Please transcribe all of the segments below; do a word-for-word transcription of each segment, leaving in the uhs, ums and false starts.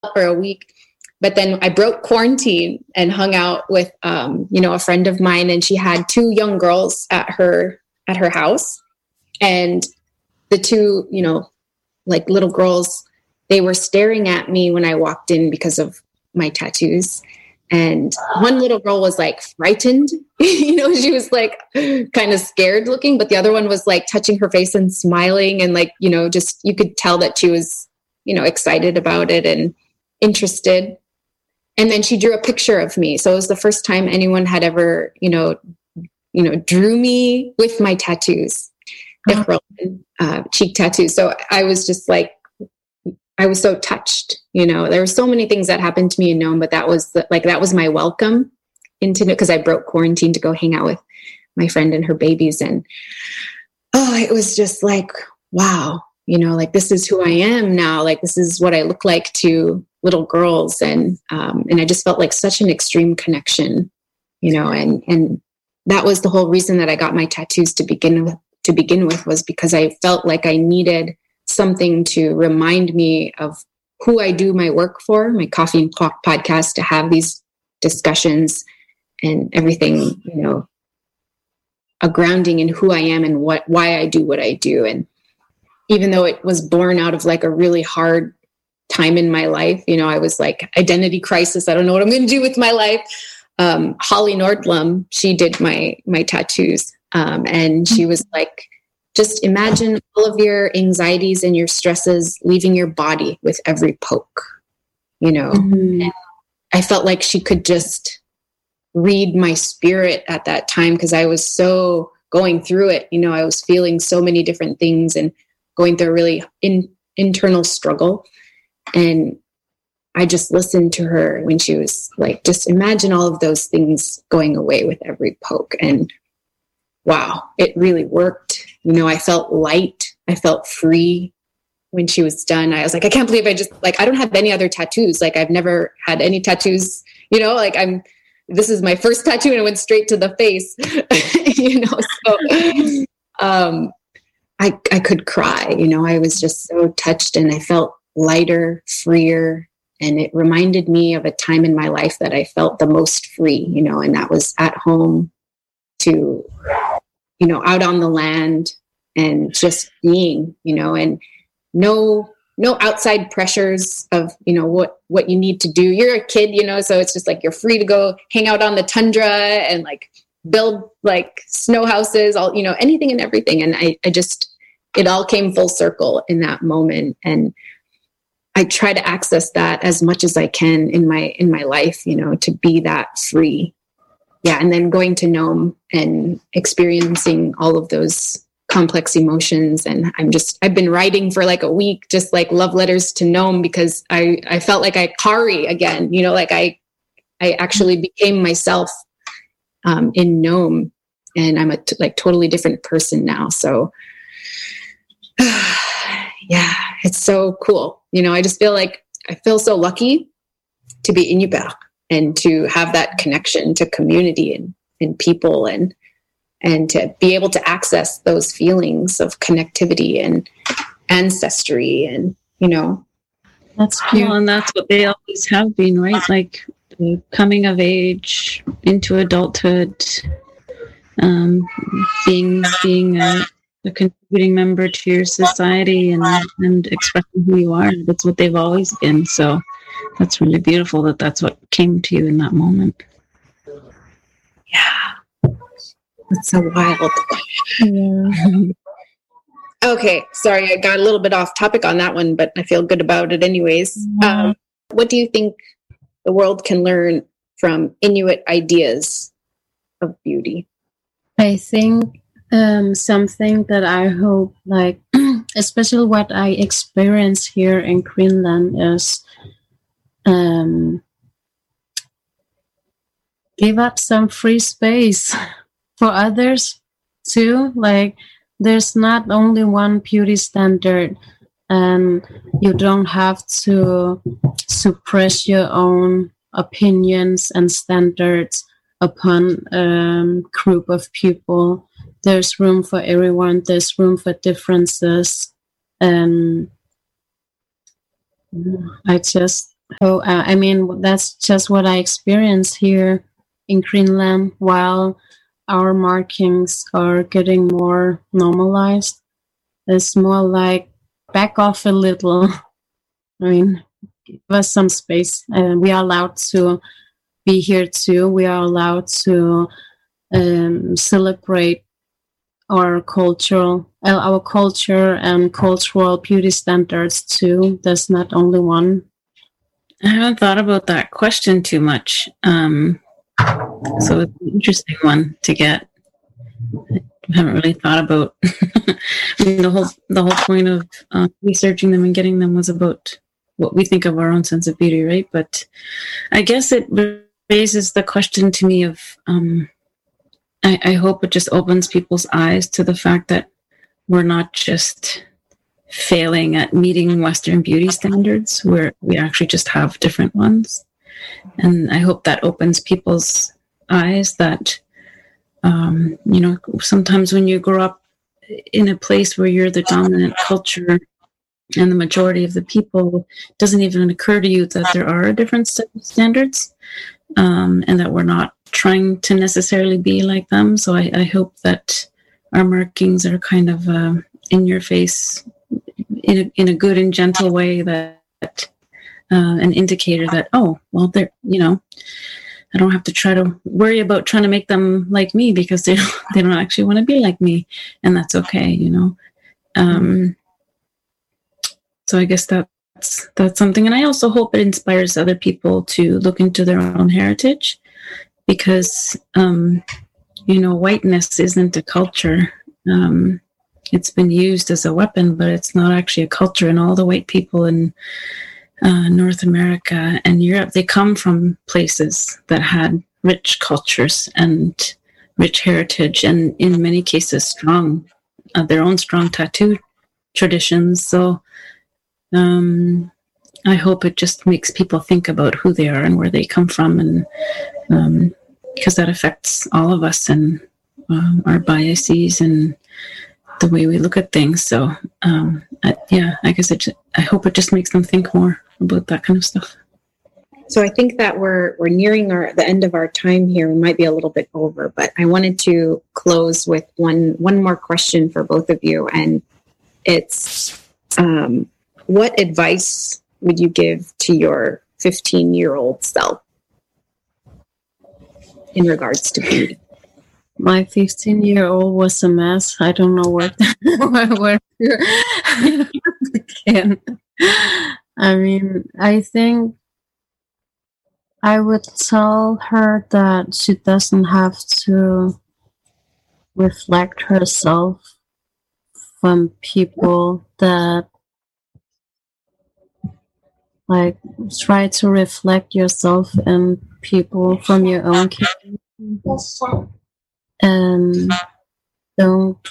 for a week. But then I broke quarantine and hung out with, um, you know, a friend of mine, and she had two young girls at her at her house, and the two, you know, like little girls, they were staring at me when I walked in because of my tattoos. And one little girl was like frightened, you know, she was like kind of scared looking, but the other one was like touching her face and smiling, and like, you know, just you could tell that she was, you know, excited about it and interested. And then she drew a picture of me. So it was the first time anyone had ever, you know, you know, drew me with my tattoos, uh-huh. uh, cheek tattoos. So I was just like, I was so touched, you know, there were so many things that happened to me in Nome, but that was the, like, that was my welcome into it, because I broke quarantine to go hang out with my friend and her babies. And, oh, it was just like, wow, you know, like, this is who I am now. Like, this is what I look like to little girls. And, um, and I just felt like such an extreme connection, you know, and, and that was the whole reason that I got my tattoos to begin with, to begin with, was because I felt like I needed something to remind me of who I do my work for, my Coffee and Clock podcast, to have these discussions and everything, you know, a grounding in who I am and what, why I do what I do. And even though it was born out of like a really hard time in my life, you know, I was like identity crisis. I don't know what I'm going to do with my life. Um, Holly Nordblom, she did my, my tattoos. Um, and she was like, just imagine all of your anxieties and your stresses leaving your body with every poke, you know. Mm-hmm. And I felt like she could just read my spirit at that time, because I was so going through it. You know, I was feeling so many different things and going through a really in, internal struggle. And I just listened to her when she was like, just imagine all of those things going away with every poke. And wow, it really worked. You know, I felt light. I felt free when she was done. I was like, I can't believe I just, like, I don't have any other tattoos. Like, I've never had any tattoos, you know, like I'm, this is my first tattoo and it went straight to the face, you know, so um, I, I could cry, you know, I was just so touched, and I felt lighter, freer. And it reminded me of a time in my life that I felt the most free, you know, and that was at home, to, you know, out on the land and just being, you know, and no, no outside pressures of, you know, what, what you need to do. You're a kid, you know, so it's just like, you're free to go hang out on the tundra and like build like snow houses, all, you know, anything and everything. And I, I just, it all came full circle in that moment. And I try to access that as much as I can in my, in my life, you know, to be that free. Yeah. And then going to Nome and experiencing all of those complex emotions. And I'm just, I've been writing for like a week, just like love letters to Nome, because I, I felt like I Kari again, you know, like I, I actually became myself um, in Nome, and I'm a t- like totally different person now. So yeah, it's so cool. You know, I just feel like I feel so lucky to be Inupiaq and to have that connection to community and, and people, and and to be able to access those feelings of connectivity and ancestry, and, you know. That's cool, and that's what they always have been, right? Like the coming of age into adulthood, um, being being a, a contributing member to your society, and and expressing who you are. That's what they've always been. So that's really beautiful that that's what came to you in that moment. Yeah. It's so wild. Yeah. Okay, sorry, I got a little bit off topic on that one, but I feel good about it anyways. Yeah. Um, what do you think the world can learn from Inuit ideas of beauty? I think um, something that I hope, like, especially what I experience here in Greenland, is um, give up some free space for others too. Like, there's not only one beauty standard, and you don't have to suppress your own opinions and standards upon a um, group of people. There's room for everyone. There's room for differences. And I just So, uh, I mean, that's just what I experienced here in Greenland. While our markings are getting more normalized, it's more like back off a little. I mean, give us some space. And uh, we are allowed to be here too. We are allowed to um, celebrate our cultural, uh, our culture and cultural beauty standards too. There's not only one. I haven't thought about that question too much. Um, so it's an interesting one to get. I haven't really thought about. I mean, the whole the whole point of uh, researching them and getting them was about what we think of our own sense of beauty, right? But I guess it raises the question to me of, um, I, I hope it just opens people's eyes to the fact that we're not just failing at meeting Western beauty standards, where we actually just have different ones. And I hope that opens people's eyes that, um, you know, sometimes when you grow up in a place where you're the dominant culture and the majority of the people, it doesn't even occur to you that there are different standards, um, and that we're not trying to necessarily be like them. So I, I hope that our markings are kind of uh, in your face in a, in a good and gentle way, that uh, an indicator that, oh, well, they're, you know, I don't have to try to worry about trying to make them like me, because they don't, they don't actually want to be like me, and that's okay, you know. Um, so I guess that's that's something, and I also hope it inspires other people to look into their own heritage, because um, you know, whiteness isn't a culture. Um, it's been used as a weapon, but it's not actually a culture. And all the white people in uh, North America and Europe, they come from places that had rich cultures and rich heritage, and in many cases strong, uh, their own strong tattoo traditions. So um, I hope it just makes people think about who they are and where they come from, and um, because that affects all of us and um, our biases and the way we look at things. So um, I, yeah, I guess it just, I hope it just makes them think more about that kind of stuff. So I think that we're we're nearing our the end of our time here. We might be a little bit over, but I wanted to close with one one more question for both of you, and it's um, what advice would you give to your fifteen-year-old self in regards to beauty? My fifteen-year-old was a mess. I don't know where where to begin. I mean, I think I would tell her that she doesn't have to reflect herself from people that, like, try to reflect yourself in people from your own community. And don't,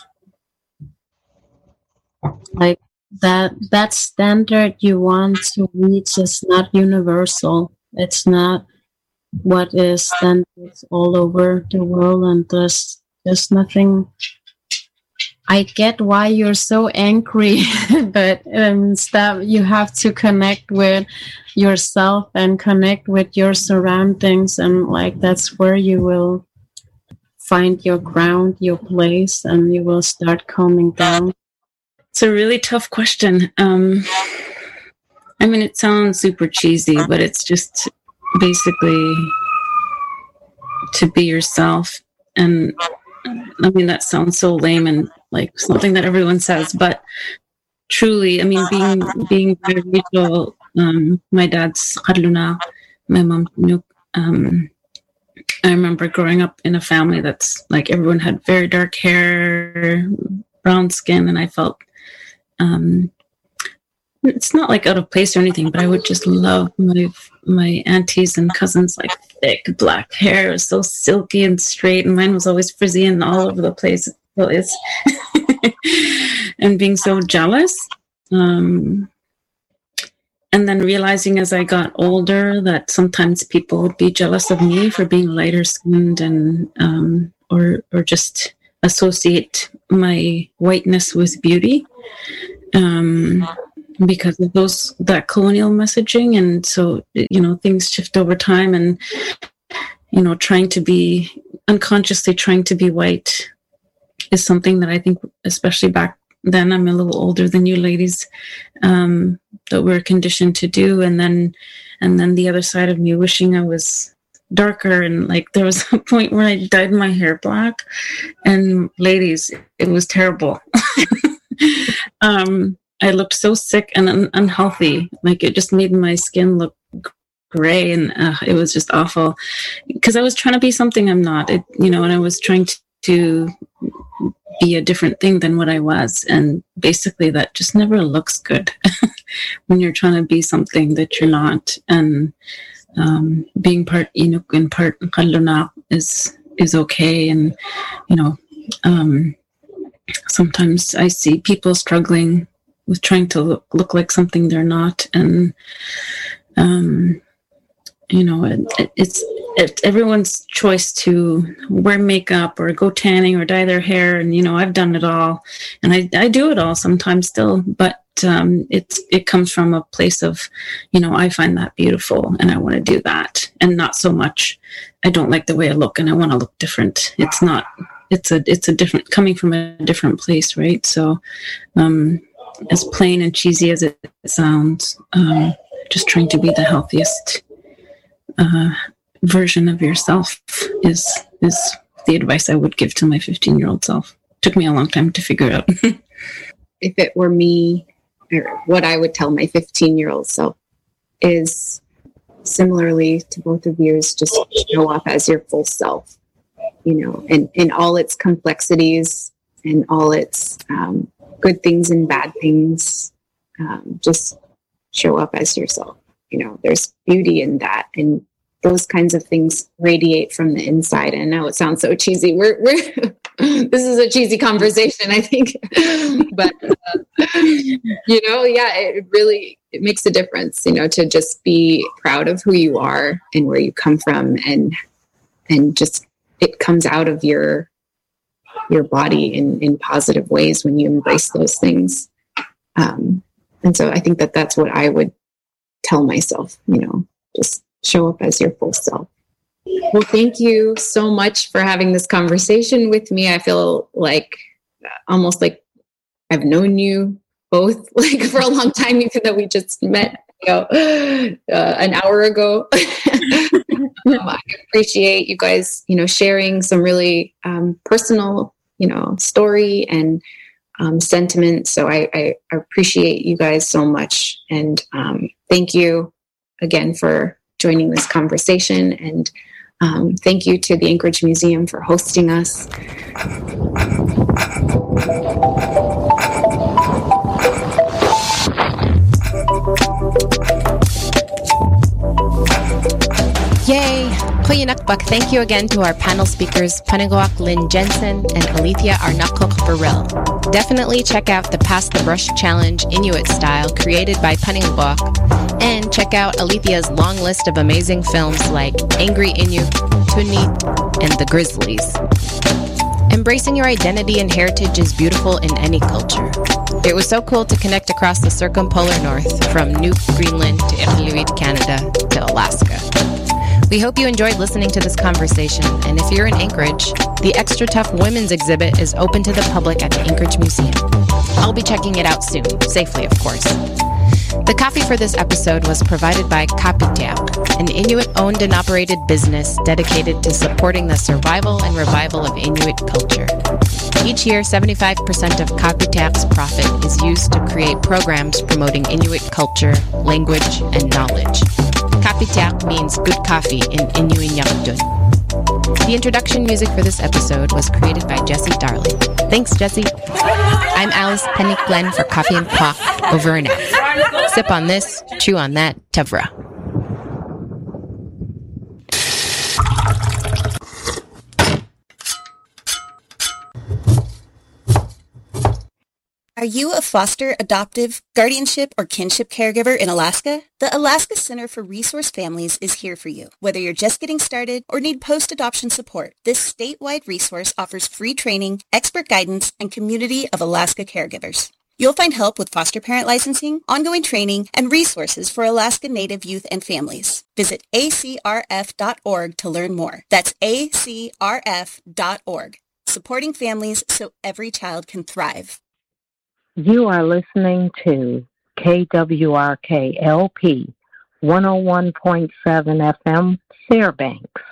like, that that standard you want to reach is not universal. It's not what is standards all over the world, and there's there's nothing. I get why you're so angry, but um, stop. You have to connect with yourself and connect with your surroundings, and like that's where you will find your ground, your place, and you will start calming down. It's a really tough question. Um, I mean, it sounds super cheesy, but it's just basically to be yourself. And I mean, that sounds so lame and like something that everyone says, but truly, I mean, being being biracial, um, my dad's Kharluna, my mom, um, I remember growing up in a family that's like everyone had very dark hair, brown skin, and I felt um, it's not like out of place or anything, but I would just love my my aunties and cousins, like thick black hair. It was so silky and straight, and mine was always frizzy and all over the place. So it's and being so jealous. Um, and then realizing as I got older that sometimes people would be jealous of me for being lighter skinned and um, or or just associate my whiteness with beauty. Um, because of those, that colonial messaging. And so, you know, things shift over time, and, you know, trying to be unconsciously trying to be white is something that I think, especially back then, I'm a little older than you ladies, um, that we're conditioned to do. And then, and then the other side of me wishing I was darker. And like, there was a point where I dyed my hair black, and ladies, it was terrible. um, I looked so sick and un- unhealthy. Like, it just made my skin look gray, and uh, it was just awful because I was trying to be something I'm not, it, you know, and I was trying to, to be a different thing than what I was. And basically that just never looks good when you're trying to be something that you're not. And um, being part Inuk and part Kaluna is, is okay. And, you know, um, sometimes I see people struggling with trying to look, look like something they're not. And, um, you know, it, it, it's it's everyone's choice to wear makeup or go tanning or dye their hair. And, you know, I've done it all, and I, I do it all sometimes still, but um, it's, it comes from a place of, you know, I find that beautiful and I want to do that, and not so much, I don't like the way I look and I want to look different. It's not, it's a, it's a different, coming from a different place. Right. So, um, as plain and cheesy as it sounds, um, just trying to be the healthiest uh, version of yourself is is the advice I would give to my fifteen-year-old self. Took me a long time to figure out. If it were me, or what I would tell my fifteen-year-old self is similarly to both of yours, just show up as your full self, you know, and in all its complexities and all its um, good things and bad things. Um, just show up as yourself. You know, there's beauty in that, and those kinds of things radiate from the inside. And I know it sounds so cheesy. We're, we're this is a cheesy conversation, I think, but uh, you know, yeah, it really, it makes a difference, you know, to just be proud of who you are and where you come from, and, and just, it comes out of your, your body in, in positive ways when you embrace those things. Um, and so I think that that's what I would tell myself, you know, just show up as your full self. Well, thank you so much for having this conversation with me. I feel like almost like I've known you both like for a long time, even though we just met, you know, uh, an hour ago. um, I appreciate you guys, you know, sharing some really um, personal, you know, story and um, sentiment. So I, I appreciate you guys so much. And um, thank you again for joining this conversation. And um, thank you to the Anchorage Museum for hosting us. Yay! Koyunakbak, thank you again to our panel speakers, Panigawak Lynn Jensen and Alethea Arnakok Burrell. Definitely check out the Pass the Brush Challenge Inuit style created by Panigawak, and check out Alethea's long list of amazing films like Angry Inuk, Tunit, and The Grizzlies. Embracing your identity and heritage is beautiful in any culture. It was so cool to connect across the circumpolar north, from Nuuk, Greenland, to Iqaluit, Canada, to Alaska. We hope you enjoyed listening to this conversation, and if you're in Anchorage, the Extra Tough Women's exhibit is open to the public at the Anchorage Museum. I'll be checking it out soon, safely of course. The coffee for this episode was provided by Kapitiaq, an Inuit-owned and operated business dedicated to supporting the survival and revival of Inuit culture. Each year, seventy-five percent of Kapitiaq's profit is used to create programs promoting Inuit culture, language, and knowledge. Kapitiaq means good coffee in Inuinnaqtun. The introduction music for this episode was created by Jesse Darling. Thanks, Jesse. I'm Alice Pennick Glenn for Coffee and Kwak, over and out. Sip on this, chew on that, Tevra. Are you a foster, adoptive, guardianship, or kinship caregiver in Alaska? The Alaska Center for Resource Families is here for you. Whether you're just getting started or need post-adoption support, this statewide resource offers free training, expert guidance, and community of Alaska caregivers. You'll find help with foster parent licensing, ongoing training, and resources for Alaska Native youth and families. Visit A C R F dot org to learn more. That's A C R F dot org. Supporting families so every child can thrive. You are listening to K W R K L P one oh one point seven F M, Fairbanks.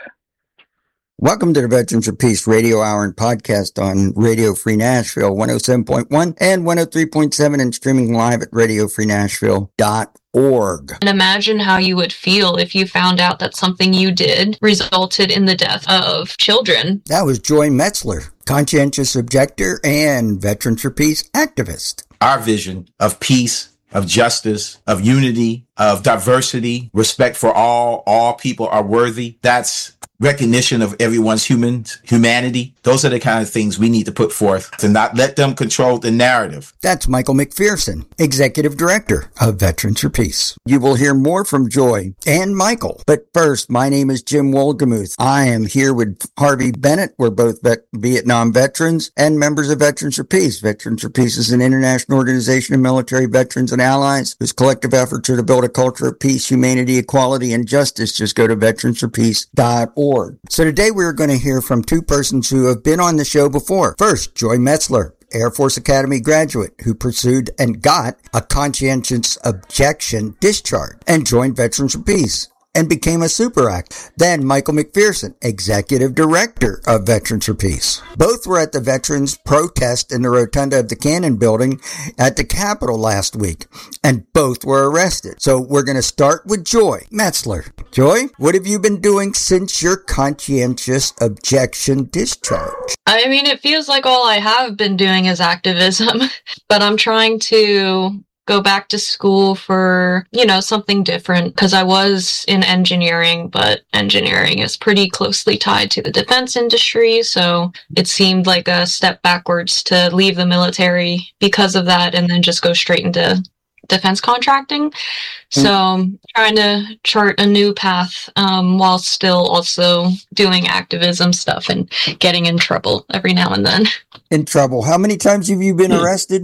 Welcome to the Veterans for Peace Radio Hour and podcast on Radio Free Nashville one oh seven point one and one oh three point seven and streaming live at radio free nashville dot org. And imagine how you would feel if you found out that something you did resulted in the death of children. That was Joy Metzler, conscientious objector and Veterans for Peace activist. Our vision of peace, of justice, of unity, of diversity, respect for all, all people are worthy. That's recognition of everyone's human humanity. Those are the kind of things we need to put forth to not let them control the narrative. That's Michael McPherson, Executive Director of Veterans for Peace. You will hear more from Joy and Michael. But first, my name is Jim Wolgemuth. I am here with Harvey Bennett. We're both vet- Vietnam veterans and members of Veterans for Peace. Veterans for Peace is an international organization of military veterans and allies whose collective efforts are to build a culture of peace, humanity, equality, and justice. Just go to veterans for peace dot org. So today we're going to hear from two persons who have been on the show before. First, Joy Metzler, Air Force Academy graduate who pursued and got a conscientious objection discharge and joined Veterans for Peace and became a super act. Then Michael McPherson, Executive Director of Veterans for Peace. Both were at the veterans protest in the rotunda of the Cannon Building at the Capitol last week, and both were arrested. So we're going to start with Joy Metzler. Joy, what have you been doing since your conscientious objection discharge? I mean, it feels like all I have been doing is activism, but I'm trying to go back to school for, you know, something different, because I was in engineering, but engineering is pretty closely tied to the defense industry. So it seemed like a step backwards to leave the military because of that and then just go straight into defense contracting. So I'm trying to chart a new path um, while still also doing activism stuff and getting in trouble every now and then. In trouble. How many times have you been arrested?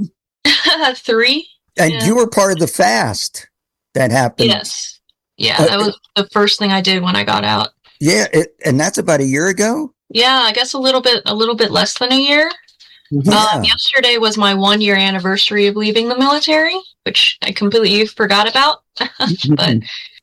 Three. And yeah. You were part of the fast that happened. Yes. Yeah, uh, that was the first thing I did when I got out. Yeah, it, and that's about a year ago? Yeah, I guess a little bit a little bit less than a year. Yeah. Um, yesterday was my one year anniversary of leaving the military, which I completely forgot about. But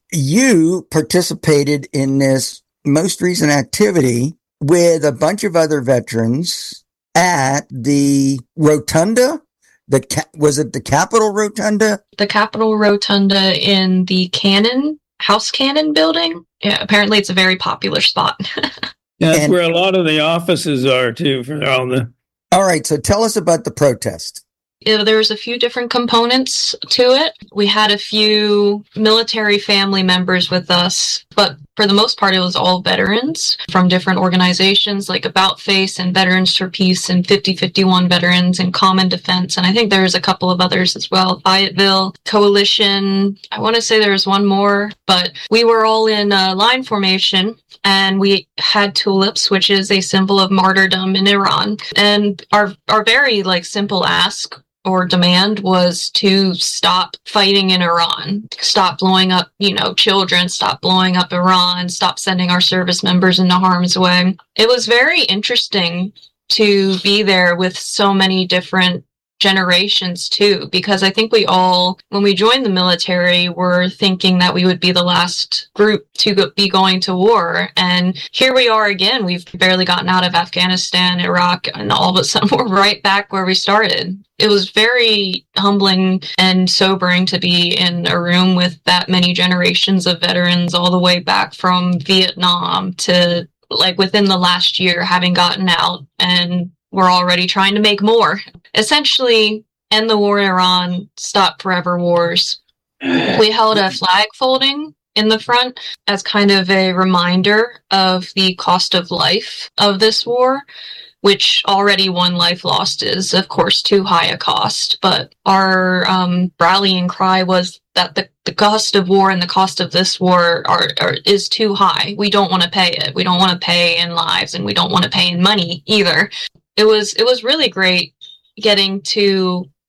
you participated in this most recent activity with a bunch of other veterans at the Rotunda. The was it the Capitol Rotunda? The Capitol Rotunda in the Cannon, House Cannon building. Yeah, apparently it's a very popular spot. Yeah, that's and, where a lot of the offices are, too, for all the... All right, so tell us about the protest. Yeah, there was a few different components to it. We had a few military family members with us, but for the most part, it was all veterans from different organizations like About Face and Veterans for Peace and fifty fifty-one Veterans and Common Defense. And I think there's a couple of others as well. Fayetteville Coalition. I want to say there was one more, but we were all in uh, line formation. And we had tulips, which is a symbol of martyrdom in Iran. And our our very like simple ask or demand was to stop fighting in Iran, stop blowing up, you know, children, stop blowing up Iran, stop sending our service members into harm's way. It was very interesting to be there with so many different generations too, because I think we all, when we joined the military, were thinking that we would be the last group to go, be going to war. And here we are again. We've barely gotten out of Afghanistan, Iraq, and all of a sudden we're right back where we started. It was very humbling and sobering to be in a room with that many generations of veterans all the way back from Vietnam to like within the last year having gotten out, and we're already trying to make more. Essentially, end the war in Iran, stop forever wars. We held a flag folding in the front as kind of a reminder of the cost of life of this war, which already one life lost is, of course, too high a cost. But our um, rallying cry was that the, the cost of war and the cost of this war are, are is too high. We don't want to pay it. We don't want to pay in lives, and we don't want to pay in money either. It was it was really great getting to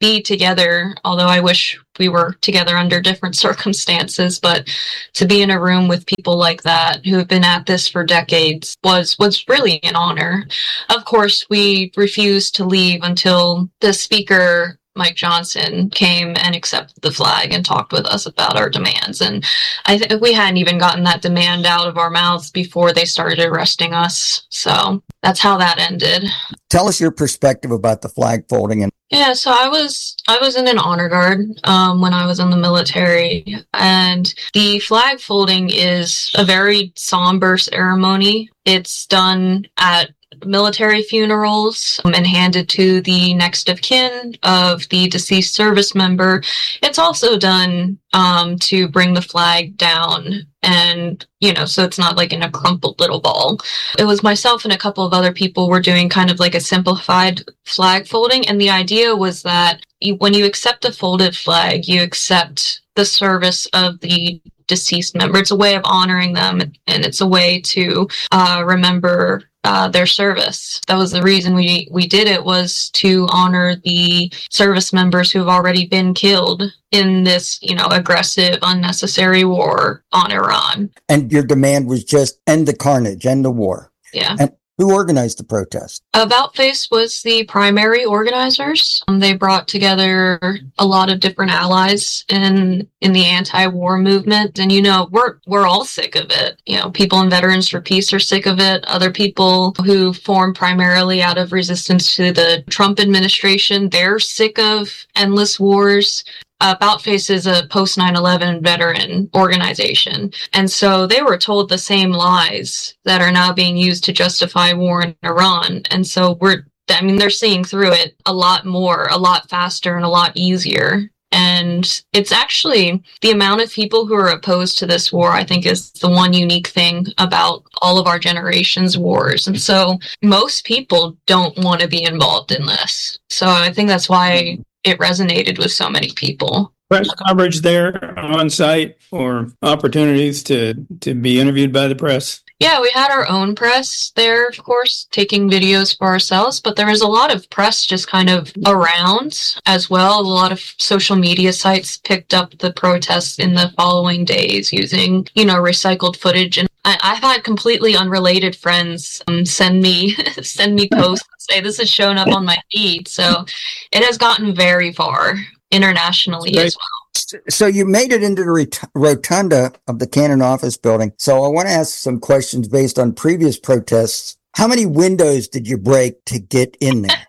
be together, although I wish we were together under different circumstances, but to be in a room with people like that who have been at this for decades was was really an honor. Of course, we refused to leave until the speaker, Mike Johnson, came and accepted the flag and talked with us about our demands. And I think we hadn't even gotten that demand out of our mouths before they started arresting us. So that's how that ended. Tell us your perspective about the flag folding. And yeah, so I was I was in an honor guard um, when I was in the military, and the flag folding is a very somber ceremony. It's done at military funerals um, and handed to the next of kin of the deceased service member. It's also done um, to bring the flag down, and, you know, so it's not like in a crumpled little ball. It was myself and a couple of other people were doing kind of like a simplified flag folding, and the idea was that you, when you accept a folded flag, you accept the service of the deceased member. It's a way of honoring them, and it's a way to uh, remember Uh, their service. That was the reason we, we did it, was to honor the service members who've already been killed in this, you know, aggressive, unnecessary war on Iran. And your demand was just end the carnage, end the war. Yeah. And who organized the protest? About Face was the primary organizers. Um, they brought together a lot of different allies in in the anti-war movement, and you know we're we're all sick of it. You know, people in Veterans for Peace are sick of it. Other people who form primarily out of resistance to the Trump administration, they're sick of endless wars. About Face is a post nine eleven veteran organization. And so they were told the same lies that are now being used to justify war in Iran. And so we're, I mean, they're seeing through it a lot more, a lot faster, and a lot easier. And it's actually the amount of people who are opposed to this war, I think, is the one unique thing about all of our generation's wars. And so most people don't want to be involved in this. So I think that's why it resonated with so many people. Press coverage there on site, or opportunities to, to be interviewed by the press? Yeah, we had our own press there, of course, taking videos for ourselves, but there was a lot of press just kind of around as well. A lot of social media sites picked up the protests in the following days using, you know, recycled footage. And I, I've had completely unrelated friends um, send me send me posts and say this has shown up on my feed. So it has gotten very far internationally as well. So you made it into the rot- rotunda of the Canon office building. So I want to ask some questions based on previous protests. How many windows did you break to get in there?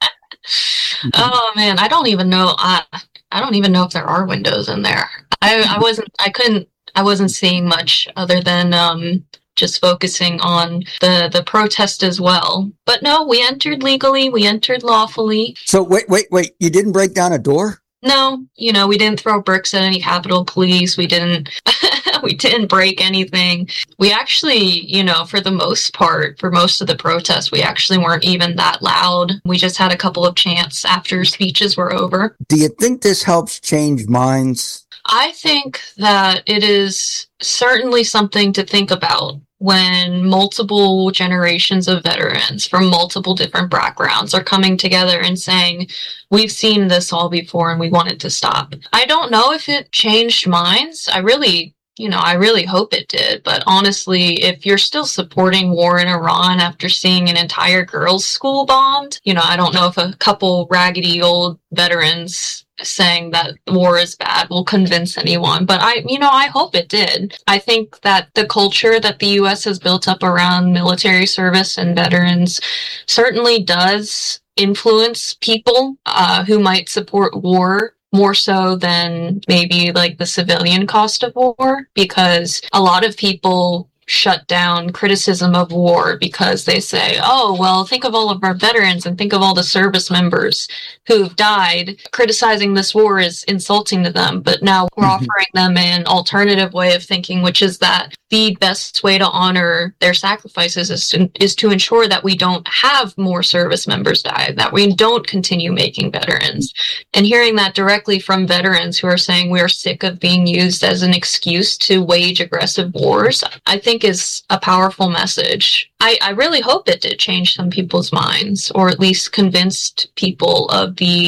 Oh man, I don't even know. I I don't even know if there are windows in there. I I wasn't. I couldn't. I wasn't seeing much other than um just focusing on the the protest as well. But no, we entered legally. We entered lawfully. So wait, wait, wait. You didn't break down a door? No, you know, we didn't throw bricks at any Capitol Police. We didn't, we didn't break anything. We actually, you know, for the most part, for most of the protests, we actually weren't even that loud. We just had a couple of chants after speeches were over. Do you think this helps change minds? I think that it is certainly something to think about when multiple generations of veterans from multiple different backgrounds are coming together and saying, we've seen this all before and we want it to stop. I don't know if it changed minds. I really, you know, I really hope it did. But honestly, if you're still supporting war in Iran after seeing an entire girls' school bombed, you know, I don't know if a couple raggedy old veterans saying that war is bad will convince anyone, but I, you know, I hope it did. I think that the culture that the U S has built up around military service and veterans certainly does influence people uh, who might support war more so than maybe like the civilian cost of war, because a lot of people shut down criticism of war because they say, oh, well, think of all of our veterans and think of all the service members who've died. Criticizing this war is insulting to them. But now we're mm-hmm. offering them an alternative way of thinking, which is that the best way to honor their sacrifices is to, is to ensure that we don't have more service members die, that we don't continue making veterans. And hearing that directly from veterans who are saying we are sick of being used as an excuse to wage aggressive wars, I think is a powerful message. I, I really hope it did change some people's minds, or at least convinced people of the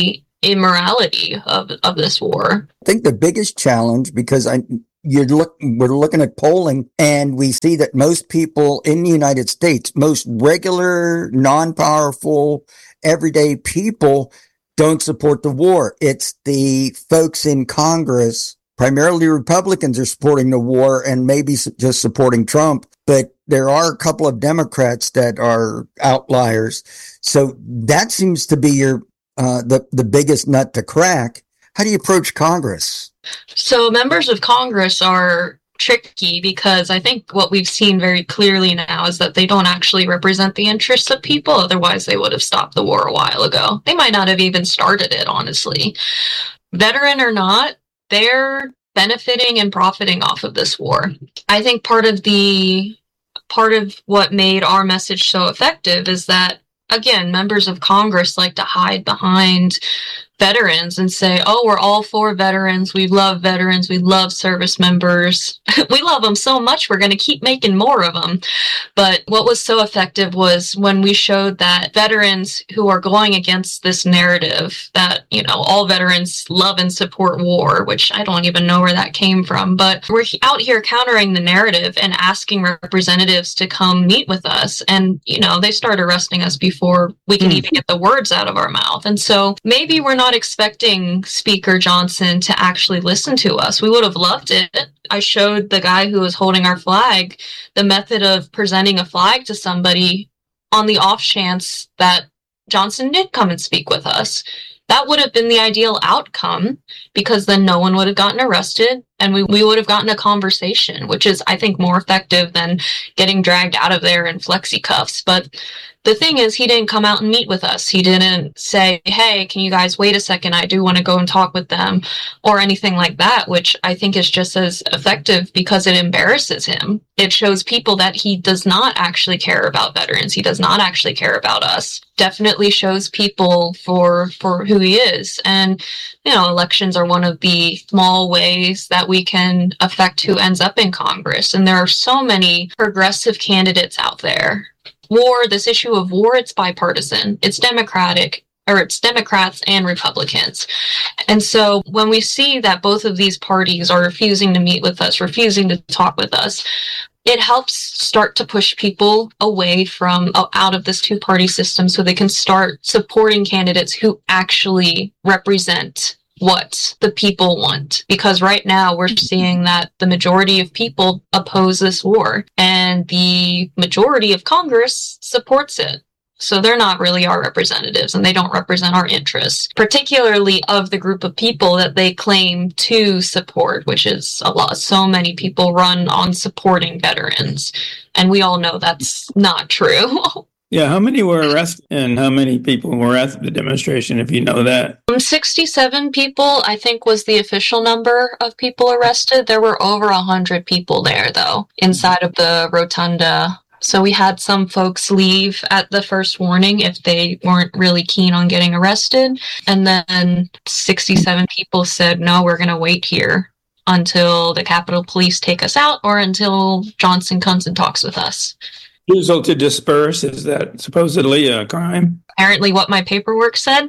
immorality of, of this war. I think the biggest challenge, because I, you're look, we're looking at polling and we see that most people in the United States, most regular, non-powerful, everyday people don't support the war. It's the folks in Congress, primarily Republicans, are supporting the war and maybe just supporting Trump. But there are a couple of Democrats that are outliers. So that seems to be your uh, the, the biggest nut to crack. How do you approach Congress? So members of Congress are tricky because I think what we've seen very clearly now is that they don't actually represent the interests of people. Otherwise, they would have stopped the war a while ago. They might not have even started it, honestly. Veteran or not, they're benefiting and profiting off of this war. I think part of the part of what made our message so effective is that, again, members of Congress like to hide behind veterans and say, oh, we're all for veterans. We love veterans. We love service members. We love them so much, we're going to keep making more of them. But what was so effective was when we showed that veterans who are going against this narrative that, you know, all veterans love and support war, which I don't even know where that came from. But we're out here countering the narrative and asking representatives to come meet with us. And, you know, they start arresting us before we can even get the words out of our mouth. And so maybe we're not expecting Speaker Johnson to actually listen to us. We would have loved it. I showed the guy who was holding our flag the method of presenting a flag to somebody on the off chance that Johnson did come and speak with us. That would have been the ideal outcome because then no one would have gotten arrested and we, we would have gotten a conversation, which is, I think, more effective than getting dragged out of there in flexi cuffs. But the thing is, he didn't come out and meet with us. He didn't say, hey, can you guys wait a second? I do want to go and talk with them or anything like that, which I think is just as effective because it embarrasses him. It shows people that he does not actually care about veterans. He does not actually care about us. Definitely shows people for, for who he is. And, you know, elections are one of the small ways that we can affect who ends up in Congress. And there are so many progressive candidates out there. War, this issue of war, it's bipartisan. It's Democratic, or it's Democrats and Republicans. And so when we see that both of these parties are refusing to meet with us, refusing to talk with us, it helps start to push people away from, out of this two-party system so they can start supporting candidates who actually represent what the people want. Because right now we're seeing that the majority of people oppose this war and the majority of Congress supports it. So they're not really our representatives and they don't represent our interests, particularly of the group of people that they claim to support, which is a lot. So many people run on supporting veterans. And we all know that's not true. Yeah, how many were arrested and how many people were at the demonstration, if you know that? Um, sixty-seven people, I think, was the official number of people arrested. There were over one hundred people there, though, inside of the rotunda. So we had some folks leave at the first warning if they weren't really keen on getting arrested. And then sixty-seven people said, no, we're going to wait here until the Capitol Police take us out or until Johnson comes and talks with us. Refusal to disperse, is that supposedly a crime? Apparently what my paperwork said.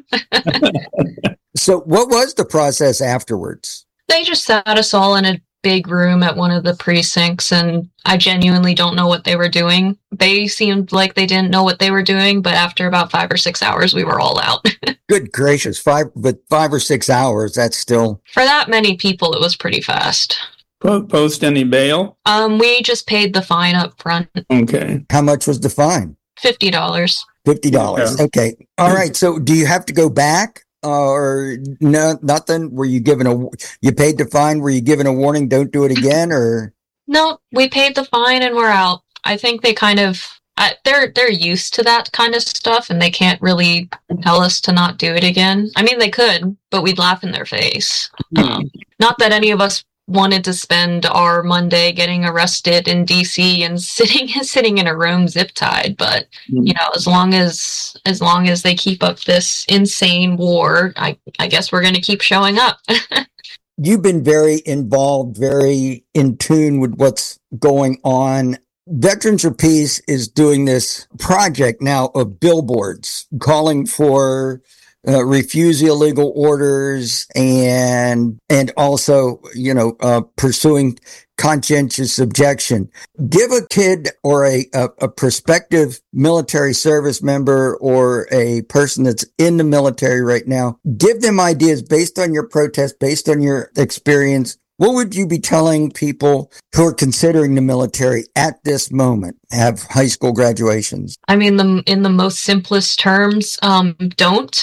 So what was the process afterwards? They just sat us all in a big room at one of the precincts, and I genuinely don't know what they were doing. They seemed like they didn't know what they were doing, but after about five or six hours, we were all out. Good gracious, five, but five or six hours, that's still... For that many people, it was pretty fast. Post any bail? Um, we just paid the fine up front. Okay. How much was the fine? fifty dollars. fifty dollars. Yeah. Okay. All right. So do you have to go back uh, or no, nothing? Were you given a, you paid the fine? Were you given a warning? Don't do it again or? No, we paid the fine and we're out. I think they kind of, uh, they're, they're used to that kind of stuff and they can't really tell us to not do it again. I mean, they could, but we'd laugh in their face. Mm-hmm. Um, not that any of us wanted to spend our Monday getting arrested in D C and sitting sitting in a room zip tied, but you know, as long as as long as they keep up this insane war, I I guess we're going to keep showing up. You've been very involved, very in tune with what's going on. Veterans for Peace is doing this project now of billboards calling for uh, refuse illegal orders and, and also, you know, uh, pursuing conscientious objection. Give a kid or a, a, a prospective military service member or a person that's in the military right now, give them ideas based on your protest, based on your experience. What would you be telling people who are considering the military at this moment, have high school graduations? I mean, the, in the most simplest terms, um, don't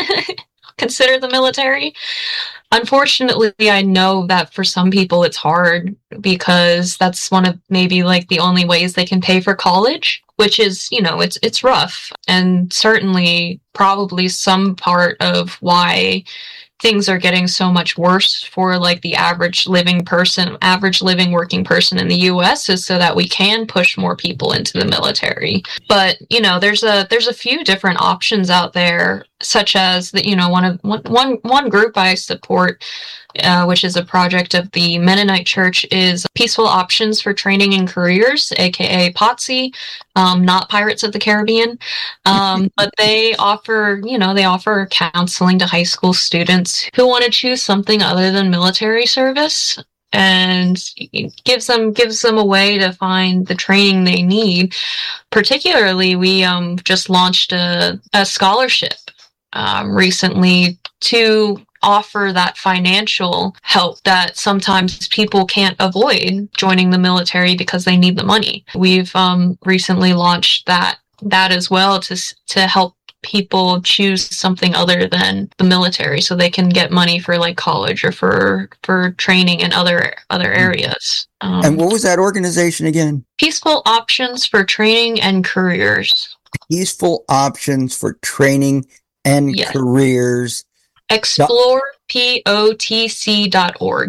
consider the military. Unfortunately, I know that for some people it's hard because that's one of maybe like the only ways they can pay for college, which is, you know, it's it's rough, and certainly probably some part of why things are getting so much worse for like the average living person, average living working person in the U S is so that we can push more people into the military. But, you know, there's a there's a few different options out there, such as that, you know, one of one one one group I support, uh, which is a project of the Mennonite Church, is Peaceful Options for Training and Careers, aka P O T S I, um, not Pirates of the Caribbean. Um, but they offer, you know, they offer counseling to high school students who want to choose something other than military service, and gives them gives them a way to find the training they need. Particularly, we um, just launched a, a scholarship um, recently to offer that financial help that sometimes people can't avoid joining the military because they need the money. We've um, recently launched that that as well to to help people choose something other than the military, so they can get money for like college or for for training in other other areas. Um, and what was that organization again? Peaceful Options for Training and Careers. Peaceful Options for Training and Yes. Careers. Explore P O T C dot org.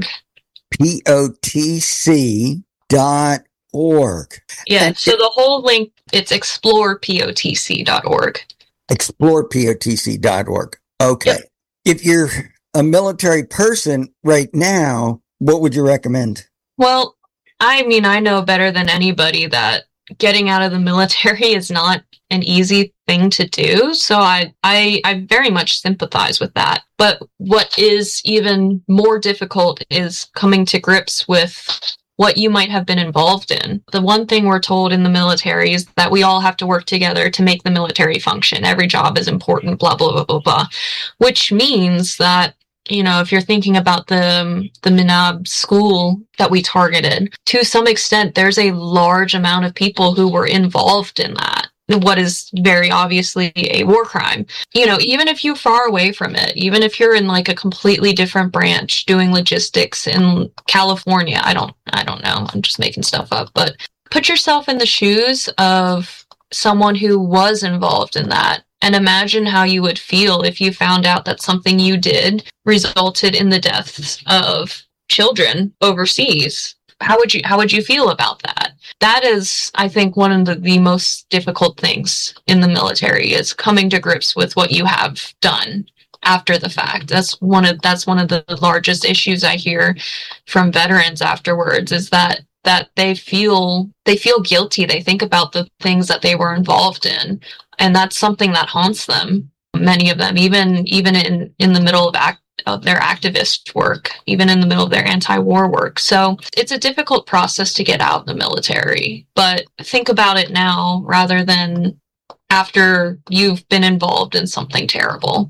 P O T C dot org. Yeah, And so the whole link, it's explore P O T C dot org. explore P O T C dot org. Okay. Yep. If you're a military person right now, what would you recommend? Well, I mean, I know better than anybody that getting out of the military is not an easy thing to do. So I, I, I very much sympathize with that. But what is even more difficult is coming to grips with what you might have been involved in. The one thing we're told in the military is that we all have to work together to make the military function. Every job is important, blah, blah, blah, blah, blah. Which means that, you know, if you're thinking about the the Minab school that we targeted, to some extent, there's a large amount of people who were involved in that. What is very obviously a war crime. You know, even if you're far away from it, even if you're in like a completely different branch doing logistics in California, I don't, I don't know, I'm just making stuff up, but put yourself in the shoes of someone who was involved in that and imagine how you would feel if you found out that something you did resulted in the deaths of children overseas. How would you, how would you feel about that? That is, I think, one of the, the most difficult things in the military is coming to grips with what you have done after the fact. That's one of that's one of the largest issues I hear from veterans afterwards, is that that they feel they feel guilty. They think about the things that they were involved in, and that's something that haunts them. Many of them, even even in in the middle of act. of their activist work, even in the middle of their anti-war work. So it's a difficult process to get out of the military, but think about it now rather than after you've been involved in something terrible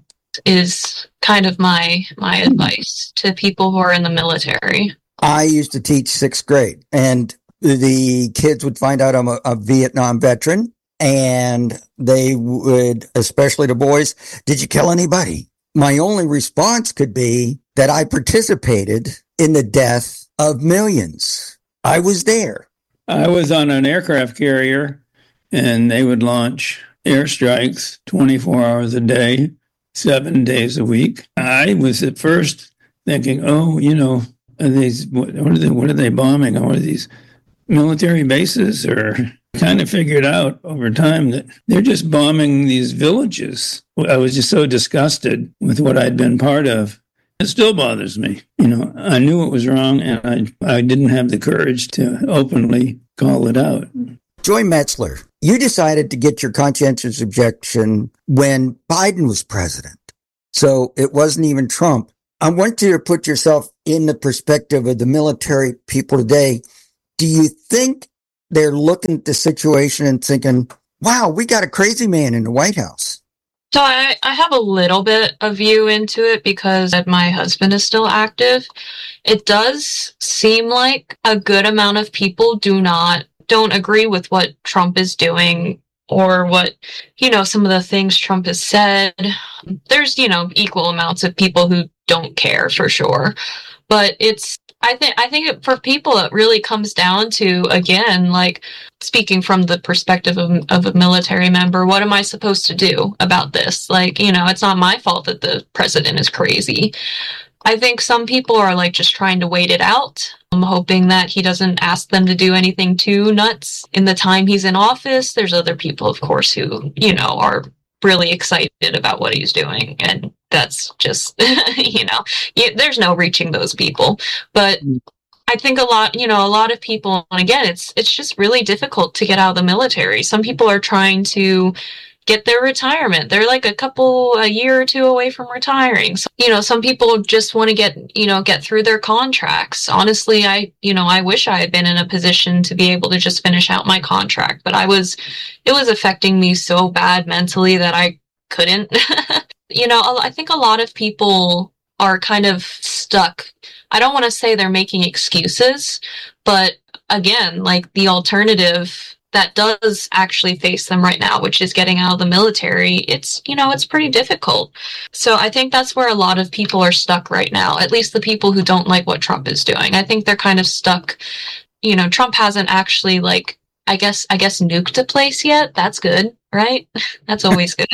is kind of my my advice to people who are in the military. I used to teach sixth grade, and the kids would find out I'm a, a Vietnam veteran, and they would, especially the boys, did you kill anybody? My only response could be that I participated in the death of millions. I was there. I was on an aircraft carrier, and they would launch airstrikes twenty-four hours a day, seven days a week. I was at first thinking, oh, you know, are these, what, what are they, what are they bombing? Or are these military bases? Or kind of figured out over time that they're just bombing these villages. I was just so disgusted with what I'd been part of. It still bothers me. You know, I knew it was wrong, and I, I didn't have the courage to openly call it out. Joy Metzler, you decided to get your conscientious objection when Biden was president. So it wasn't even Trump. I want you to put yourself in the perspective of the military people today. Do you think they're looking at the situation and thinking, wow, we got a crazy man in the White House? So I, I have a little bit of view into it because my husband is still active. It does seem like a good amount of people do not, don't agree with what Trump is doing or what, you know, some of the things Trump has said. There's, you know, equal amounts of people who don't care for sure. But it's, I think, I think it, for people, it really comes down to, again, like speaking from the perspective of, of a military member, what am I supposed to do about this? Like, you know, it's not my fault that the president is crazy. I think some people are like just trying to wait it out. I'm hoping that he doesn't ask them to do anything too nuts in the time he's in office. There's other people, of course, who, you know, are really excited about what he's doing. And that's just, you know, you, there's no reaching those people. But I think a lot, you know, a lot of people, and again, it's it's just really difficult to get out of the military. Some people are trying to get their retirement. They're like a couple, a year or two away from retiring. So, you know, some people just want to get, you know, get through their contracts. Honestly, I, you know, I wish I had been in a position to be able to just finish out my contract, but I was, it was affecting me so bad mentally that I couldn't. You know, I think a lot of people are kind of stuck. I don't want to say they're making excuses, but again, like the alternative that does actually face them right now, which is getting out of the military, it's, you know, it's pretty difficult. So I think that's where a lot of people are stuck right now, at least the people who don't like what Trump is doing. I think they're kind of stuck. You know, Trump hasn't actually, like, I guess, I guess nuked a place yet. That's good, right? That's always good.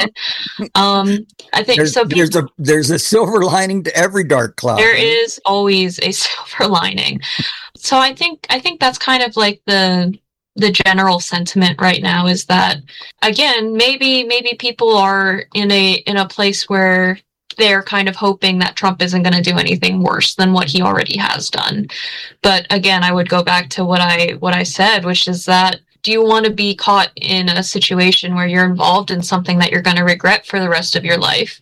Um, I think there's, so. People, there's a there's a silver lining to every dark cloud. There right? is always a silver lining. So I think I think that's kind of like the the general sentiment right now is that, again, maybe maybe people are in a in a place where they're kind of hoping that Trump isn't going to do anything worse than what he already has done. But again, I would go back to what I what I said, which is that, do you want to be caught in a situation where you're involved in something that you're going to regret for the rest of your life?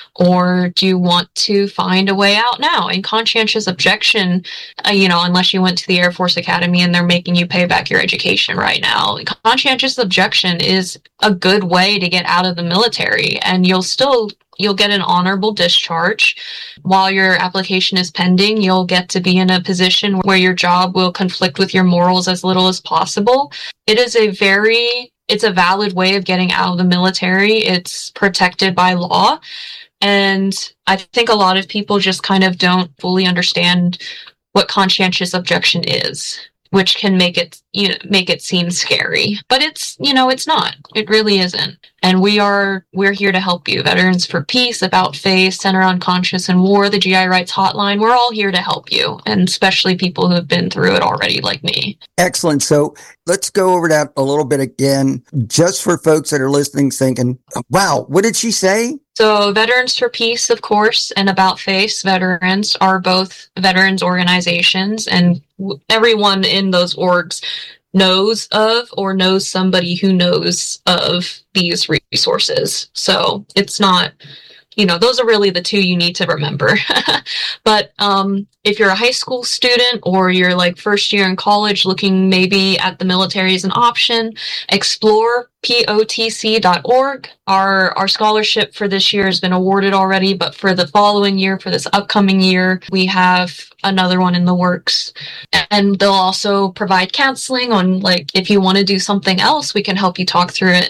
Or do you want to find a way out now? And conscientious objection, uh, you know, unless you went to the Air Force Academy and they're making you pay back your education right now, conscientious objection is a good way to get out of the military, and you'll still you'll get an honorable discharge. While your application is pending, you'll get to be in a position where your job will conflict with your morals as little as possible. It is a very, it's a valid way of getting out of the military. It's protected by law. And I think a lot of people just kind of don't fully understand what conscientious objection is, which can make it, you know, make it seem scary. But it's, you know, it's not. It really isn't. And we are, we're here to help you. Veterans for Peace, About Face, Center on Conscience and War, the G I Rights Hotline, we're all here to help you, and especially people who have been through it already, like me. Excellent. So let's go over that a little bit again, just for folks that are listening thinking, wow, what did she say? So Veterans for Peace, of course, and About Face Veterans are both veterans organizations, and everyone in those orgs knows of or knows somebody who knows of these resources. So it's not, you know, those are really the two you need to remember. But um, if you're a high school student or you're like first year in college looking maybe at the military as an option, explore P O T C dot org. Our our scholarship for this year has been awarded already, but for the following year, for this upcoming year, we have another one in the works. And they'll also provide counseling on, like, if you want to do something else, we can help you talk through it.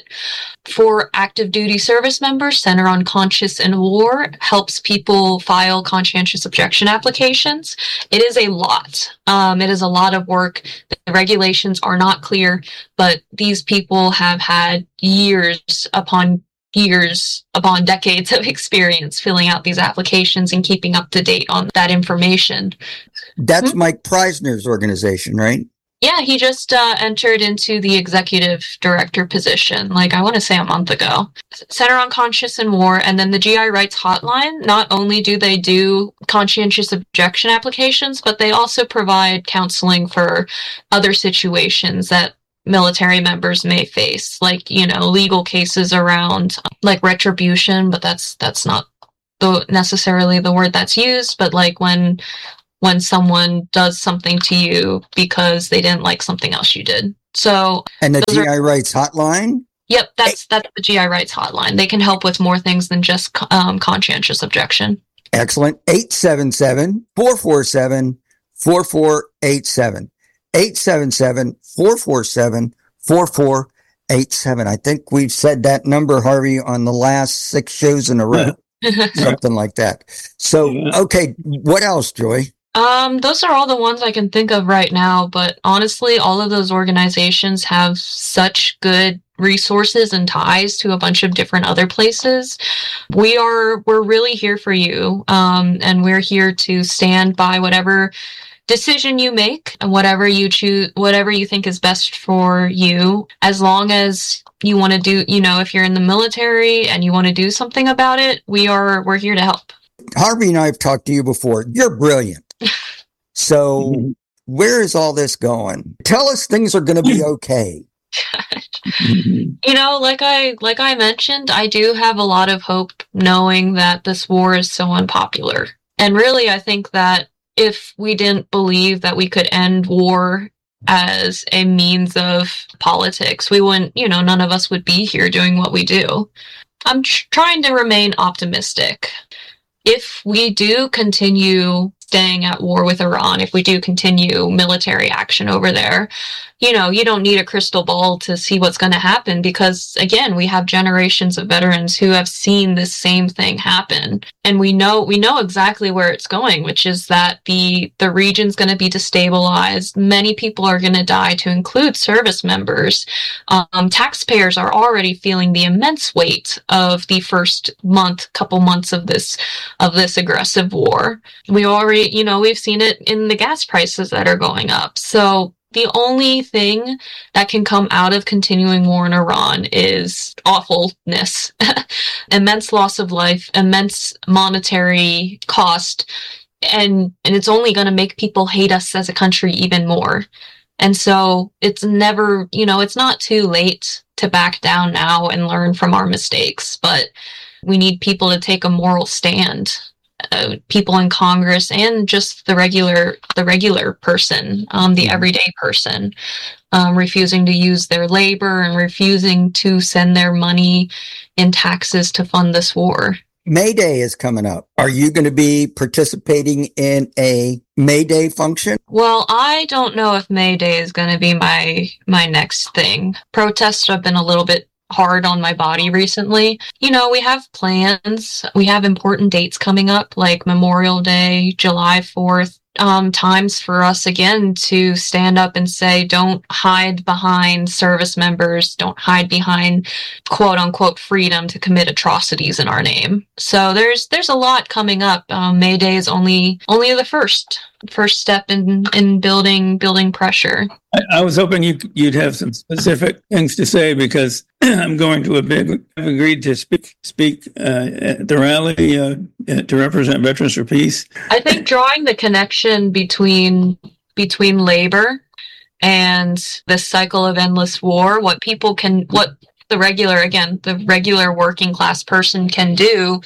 For active duty service members, Center on Conscience and War helps people file conscientious objection applications. It is a lot. Um, it is a lot of work. The regulations are not clear, but these people have had years upon years upon decades of experience filling out these applications and keeping up to date on that information. That's mm-hmm. Mike Preisner's organization, right? Yeah, he just uh, entered into the executive director position, like I want to say a month ago. Center on Conscience and War, and then the G I Rights Hotline, not only do they do conscientious objection applications, but they also provide counseling for other situations that military members may face, like, you know, legal cases around like retribution, but that's that's not the necessarily the word that's used, but like when when someone does something to you because they didn't like something else you did. So and the G I are, Rights hotline? Yep, that's that's the G I Rights hotline. They can help with more things than just um, conscientious objection. Excellent. eight seven seven, four four seven, four four eight seven. eight seven seven, four four seven, four four eight seven. I think we've said that number, Harvey, on the last six shows in a row. Something like that. So, okay, what else, Joy? Um, those are all the ones I can think of right now, but honestly, all of those organizations have such good resources and ties to a bunch of different other places. We are, we're really here for you. Um, and we're here to stand by whatever decision you make and whatever you choose, whatever you think is best for you, as long as you want to do, you know, if you're in the military and you want to do something about it, we are, we're here to help. Harvey and I have talked to you before. You're brilliant. So where is all this going? Tell us things are going to be okay. You know, like I like I mentioned, I do have a lot of hope knowing that this war is so unpopular. And really, I think that if we didn't believe that we could end war as a means of politics, we wouldn't, you know, none of us would be here doing what we do. I'm tr- trying to remain optimistic. If we do continue staying at war with Iran, if we do continue military action over there, you know, you don't need a crystal ball to see what's going to happen because, again, we have generations of veterans who have seen this same thing happen. And we know we know exactly where it's going, which is that the, the region's going to be destabilized. Many people are going to die, to include service members. Um, taxpayers are already feeling the immense weight of the first month, couple months of this of this aggressive war. We already, you know, we've seen it in the gas prices that are going up. So the only thing that can come out of continuing war in Iran is awfulness, immense loss of life, immense monetary cost, and and it's only going to make people hate us as a country even more. And so it's never, you know, it's not too late to back down now and learn from our mistakes, but we need people to take a moral stand. Uh, people in Congress and just the regular, the regular person, um, the everyday person, um, refusing to use their labor and refusing to send their money in taxes to fund this war. May Day is coming up. Are you going to be participating in a May Day function? Well, I don't know if May Day is going to be my my next thing. Protests have been a little bit hard on my body recently. You know, we have plans. We have important dates coming up like Memorial Day, July fourth. Um, times for us again to stand up and say, don't hide behind service members, don't hide behind quote unquote freedom to commit atrocities in our name. So there's there's a lot coming up. Um, May Day is only only the first first step in in building building pressure. I, I was hoping you you'd have some specific things to say because I'm going to a big. I've agreed to speak speak uh, at the rally uh, to represent Veterans for Peace. I think drawing the connection between between labor and this cycle of endless war, what people can, what the regular, again, the regular working class person can do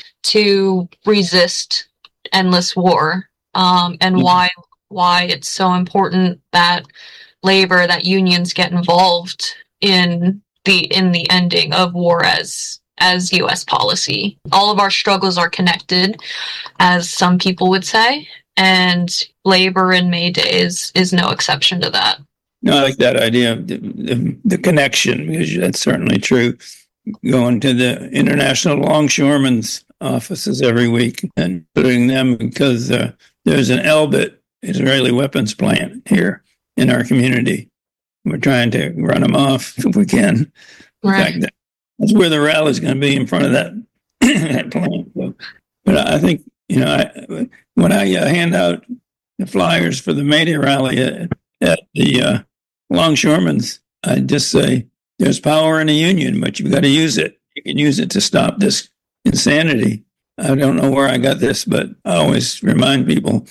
to resist endless war, um, and mm-hmm. why why it's so important that labor, that unions get involved in the in the ending of war as as U S policy. All of our struggles are connected, as some people would say, and labor and May Day is, is no exception to that. No, I like that idea of the, the, the connection, because that's certainly true. Going to the International Longshoremen's offices every week and putting them, because uh, there's an Elbit Israeli weapons plant here in our community. We're trying to run them off if we can. Right. In fact, that's where the rally is going to be, in front of that, that plant. So, but I think, you know, I, when I uh, hand out the flyers for the May Day rally at, at the uh, Longshoremen's, I just say, there's power in a union, but you've got to use it. You can use it to stop this insanity. I don't know where I got this, but I always remind people,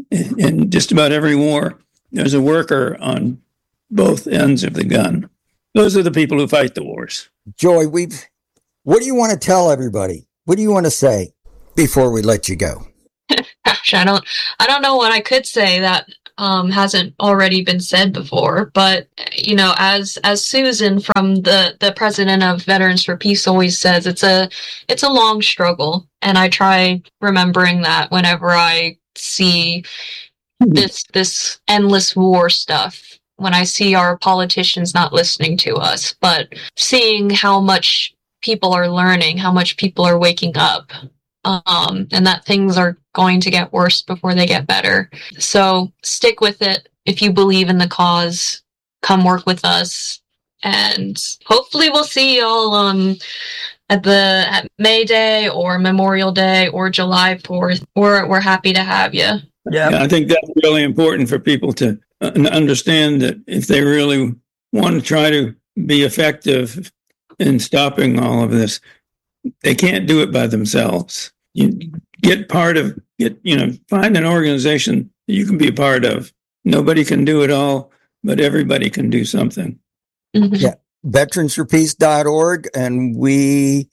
in just about every war, there's a worker on both ends of the gun. Those are the people who fight the wars. Joy, we've. What do you want to tell everybody? What do you want to say? before we let you go? Gosh, I don't, I don't know what I could say that um, hasn't already been said before. But you know, as as Susan from the the president of Veterans for Peace always says, it's a it's a long struggle, and I try remembering that whenever I see this this endless war stuff. When I see our politicians not listening to us, but seeing how much people are learning, how much people are waking up, um, and that things are going to get worse before they get better. So stick with it. If you believe in the cause, come work with us, and hopefully we'll see you all um, at the at May Day or Memorial Day or July fourth. We're we're happy to have you. Yeah, I think that's really important for people to understand that if they really want to try to be effective in stopping all of this, they can't do it by themselves. You get part of, get you know, find an organization that you can be a part of. Nobody can do it all, but everybody can do something. Mm-hmm. Yeah, veterans for peace dot org, and we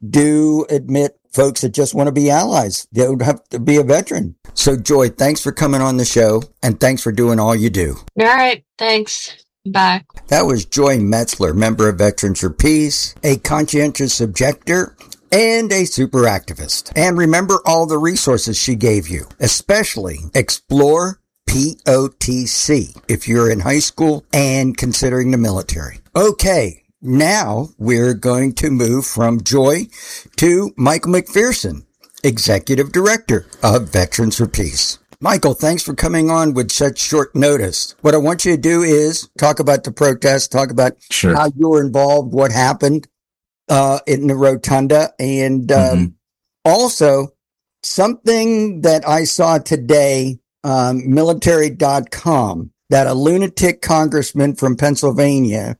do admit folks that just want to be allies. They don't have to be a veteran. So, Joy, thanks for coming on the show, and thanks for doing all you do. All right. Thanks. Bye. That was Joy Metzler, member of Veterans for Peace, a conscientious objector, and a super activist. And remember all the resources she gave you, especially Explore P O T C if you're in high school and considering the military. Okay. Now we're going to move from Joy to Michael McPherson, Executive Director of Veterans for Peace. Michael, thanks for coming on with such short notice. What I want you to do is talk about the protest, talk about sure. how you were involved, what happened uh, in the rotunda, and um, mm-hmm. also something that I saw today, um, military dot com, that a lunatic congressman from Pennsylvania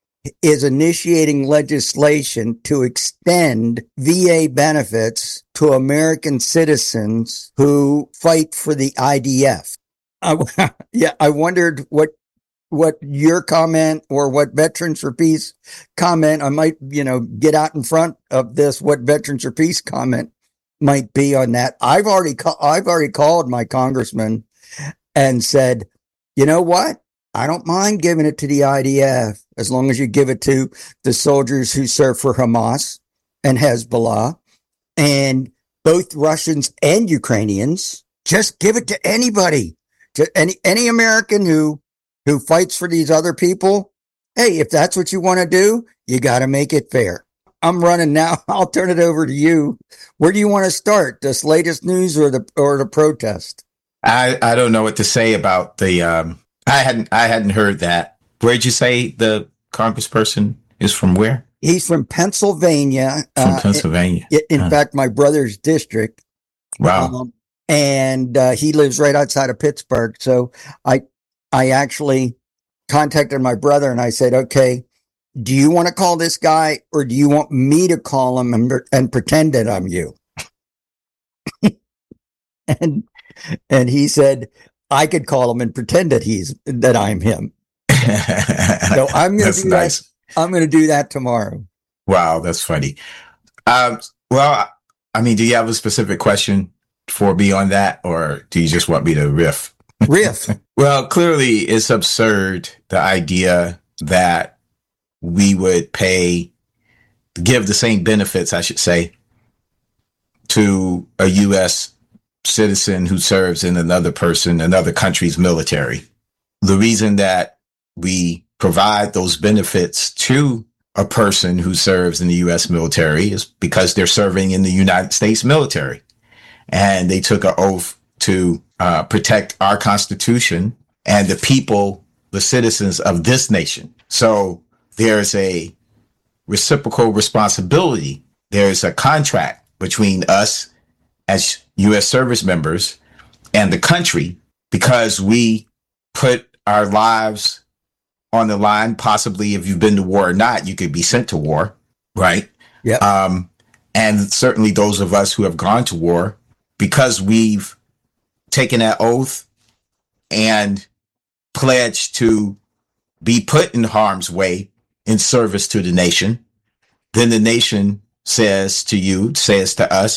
is initiating legislation to extend V A benefits to American citizens who fight for the I D F. I, yeah, I wondered what what your comment or what Veterans for Peace comment, I might, you know, get out in front of this, what Veterans for Peace comment might be on that. I've already ca- I've already called my congressman and said, you know what? I don't mind giving it to the I D F as long as you give it to the soldiers who serve for Hamas and Hezbollah and both Russians and Ukrainians. Just give it to anybody, to any any American who who fights for these other people. Hey, if that's what you want to do, you got to make it fair. I'm running now. I'll turn it over to you. Where do you want to start? This latest news or the or the protest? I I don't know what to say about the. Um... I hadn't I hadn't heard that. Where'd you say the congressperson is from? Where? He's from Pennsylvania. From uh, Pennsylvania. In, in huh. fact, my brother's district. Wow. Um, and uh, he lives right outside of Pittsburgh. So I I actually contacted my brother and I said, okay, do you want to call this guy or do you want me to call him and, and pretend that I'm you? and and he said, I could call him and pretend that he's that I'm him. So I'm going to do nice. that. I'm going to do that tomorrow. Wow, that's funny. Um, well, I mean, do you have a specific question for me on that, or do you just want me to riff? Riff. Well, clearly, it's absurd, the idea that we would pay, give the same benefits, I should say, to a U S citizen who serves in another person, another country's military. The reason that we provide those benefits to a person who serves in the U S military is because they're serving in the United States military. And they took an oath to uh, protect our Constitution and the people, the citizens of this nation. So there's a reciprocal responsibility. There's a contract between us as U S service members and the country, because we put our lives on the line. Possibly, if you've been to war or not, you could be sent to war, right? Yeah. Um, and certainly those of us who have gone to war, because we've taken that oath and pledged to be put in harm's way in service to the nation, then the nation says to you, says to us,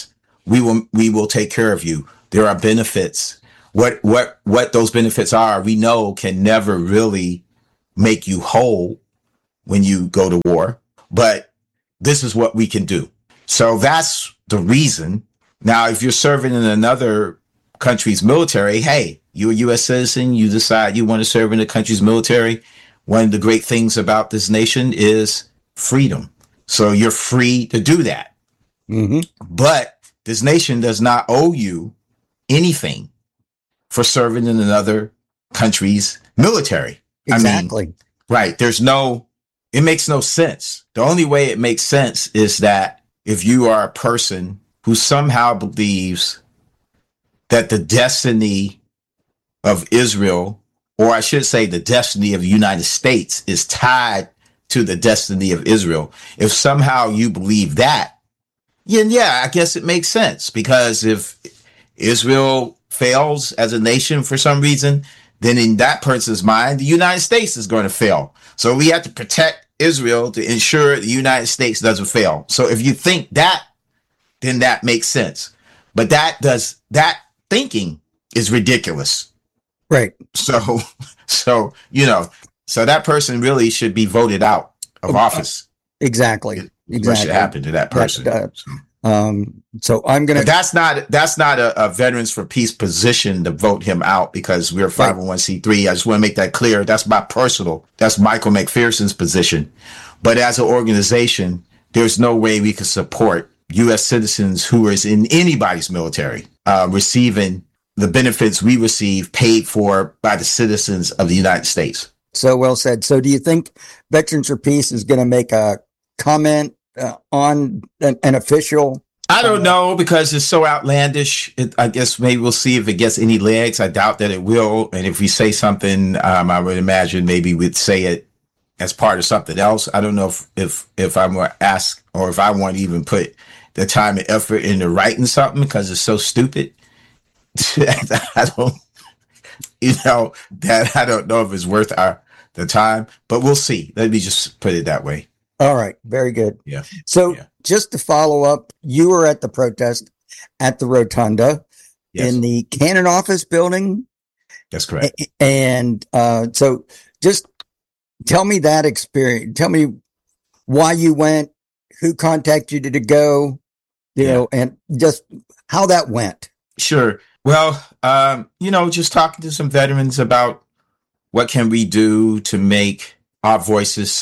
we will we will take care of you. There are benefits. What what what those benefits are, we know can never really make you whole when you go to war, but this is what we can do. So that's the reason. Now, if you're serving in another country's military, hey, you're a U S citizen, you decide you want to serve in the country's military. One of the great things about this nation is freedom. So you're free to do that. Mm-hmm. But this nation does not owe you anything for serving in another country's military. Exactly. I mean, right. There's no, it makes no sense. The only way it makes sense is that if you are a person who somehow believes that the destiny of Israel, or I should say the destiny of the United States, is tied to the destiny of Israel. If somehow you believe that, then yeah, I guess it makes sense, because if Israel fails as a nation for some reason, then in that person's mind, the United States is going to fail. So we have to protect Israel to ensure the United States doesn't fail. So if you think that, then that makes sense. But that does, that thinking is ridiculous. Right. So, so, you know, so that person really should be voted out of office. Exactly. What Exactly. should happen to that person? That, uh, um, so I'm going to, that's not, that's not a, a Veterans for Peace position to vote him out because we're five oh one c three. I just want to make that clear. That's my personal, that's Michael McPherson's position. But as an organization, there's no way we can support U S citizens who is in anybody's military, uh, receiving the benefits we receive paid for by the citizens of the United States. So well said. So do you think Veterans for Peace is going to make a comment uh, on an, an official? I don't know, because it's so outlandish. It, I guess maybe we'll see if it gets any legs. I doubt that it will. And if we say something, um, I would imagine maybe we'd say it as part of something else. I don't know if, if, if I'm going to ask, or if I want to even put the time and effort into writing something, because it's so stupid. I don't, you know, that I don't know if it's worth our the time, but we'll see. Let me just put it that way. All right. Very good. Yeah. So yeah. just to follow up, you were at the protest at the Rotunda Yes. in the Cannon office building. That's correct. And uh, so just tell me that experience. Tell me why you went, who contacted you to go, you yeah. know, and just how that went. Sure. Well, um, you know, just talking to some veterans about what can we do to make our voices